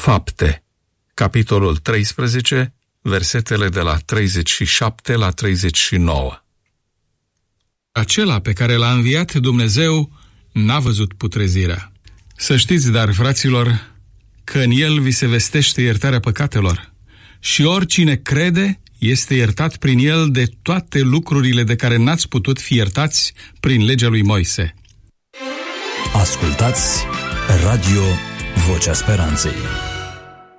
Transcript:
Fapte, capitolul 13, versetele de la 37 la 39. Acela pe care l-a înviat Dumnezeu n-a văzut putrezirea. Să știți, dar, fraților, că în El vi se vestește iertarea păcatelor și oricine crede este iertat prin El de toate lucrurile de care n-ați putut fi iertați prin legea lui Moise. Ascultați Radio Vocea Speranței.